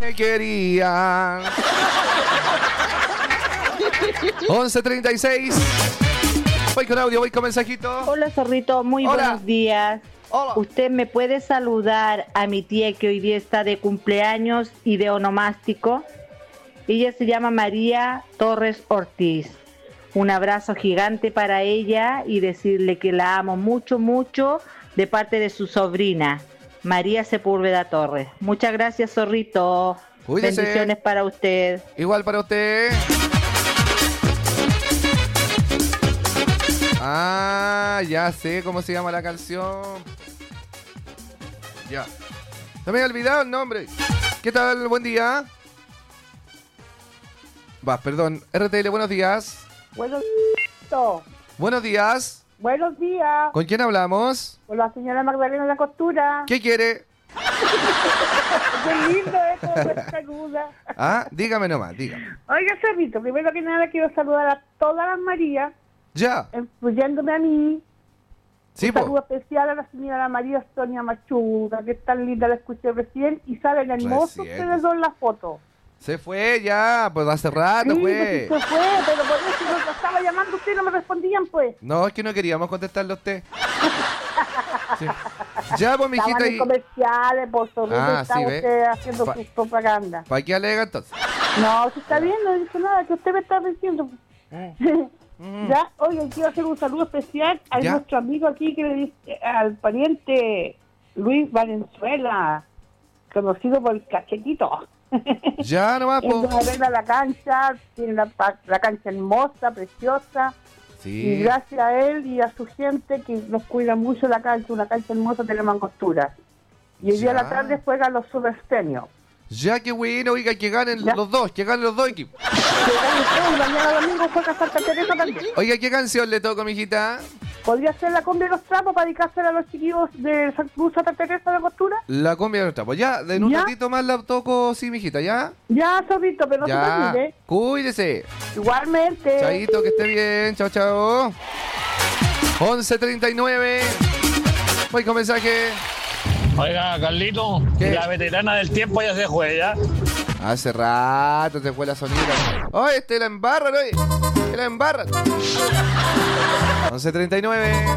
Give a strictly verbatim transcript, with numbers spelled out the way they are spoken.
me querían. once treinta y seis. Voy con audio, voy con mensajito. Hola, Zorrito, muy Hola. buenos días. Hola. ¿Usted me puede saludar a mi tía que hoy día está de cumpleaños y de onomástico? Ella se llama María Torres Ortiz. Un abrazo gigante para ella y decirle que la amo mucho, mucho de parte de su sobrina, María Sepúlveda Torres. Muchas gracias, Zorrito. Cuídese. Bendiciones para usted. Igual para usted. Ah, ya sé cómo se llama la canción. Ya. Se me había olvidado el nombre. ¿Qué tal? Buen día. Va, perdón. R T L, buenos días. Buenos Buenos días. Buenos días. ¿Con quién hablamos? Con la señora Magdalena de la Costura. ¿Qué quiere? Qué lindo esto, pues, saluda. Ah, dígame nomás, dígame. Oiga, Cerrito, primero que nada quiero saludar a todas las Marías, Ya. incluyéndome a mí. Sí, Un po. saludo especial a la señora María Sonia Machuca, que es tan linda, la escuché recién, y salen hermosos Recién. ustedes dos en la foto. Se fue ya, pues hace rato, Sí, pues. pues, se fue, pero por eso no estaba llamando usted y no me respondían, pues. No, es que no queríamos contestarle a usted. Sí. Ya, pues, mijita. Estaban en Y... comerciales, por eso Ah, está sí, ve. usted haciendo Pa- su propaganda. ¿Para qué alega entonces? No, si está bien, no he dicho nada, que usted me está diciendo. Ya, oye, quiero hacer un saludo especial a Ya. nuestro amigo aquí que le dice, al pariente Luis Valenzuela, conocido por el Cachetito. Ya nomás, Él po. nos arregla la cancha, tiene la, pa- la cancha hermosa, preciosa, y Sí. gracias a él y a su gente que nos cuida mucho la cancha, una cancha hermosa, tenemos Angostura. Y hoy día a Ya. la tarde juegan los Super Seniors. Ya, qué bueno, oiga, que ganen Ya. los dos, que ganen los dos equipos. Que ganen todos, y mañana domingo juega Santa Teresa también. Oiga, ¿qué canción le toca, mijita? ¿Podría ser la cumbia de los trapos para dedicársela a los chiquillos de San Cruz Santa Teresa de Costura? La cumbia de los trapos. Ya, en un ¿Ya? ratito más la toco, sí, mijita, ¿ya? Ya, Zorrito, pero no se te Ya. olvide. Cuídese. Igualmente. Chaito, que esté bien. Chao, chao. once treinta y nueve. Voy con mensaje. Oiga, Carlito, ¿Qué? la veterana del tiempo ya se juega. Hace rato se fue la sonita. ¡Oh, este la embarran, oye! ¡Que la embarran! once treinta y nueve.